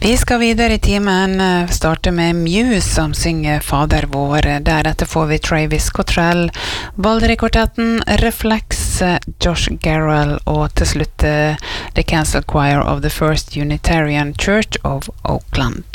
Vi skal videre I timen, starte med Muse som synger Fader vår. Deretter får vi Travis Cottrell, Baldry-kvartetten, Reflex, Josh Garrell og til slutt The Cancelled Choir of the First Unitarian Church of Oakland.